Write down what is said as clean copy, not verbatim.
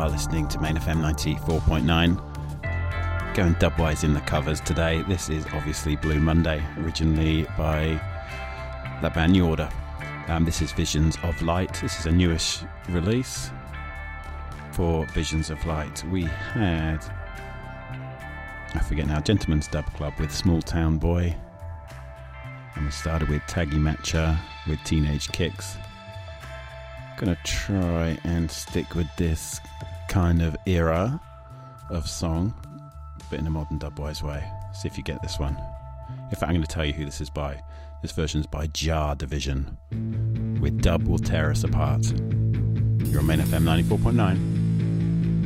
are listening to Main FM 94.9. Going dubwise in the covers today. This is obviously Blue Monday, originally by that band New Order. This is Visions of Light. This is a newish release for Visions of Light. We had, I forget now, Gentleman's Dub Club with Small Town Boy. And we started with Taggy Matcha with Teenage Kicks. Gonna try and stick with this kind of era of song, but in a modern dubwise way. See if you get this one. In fact, I'm going to tell you who this is by. This version's by Jar Division with Dub Will Tear Us Apart. You're on Main FM 94.9.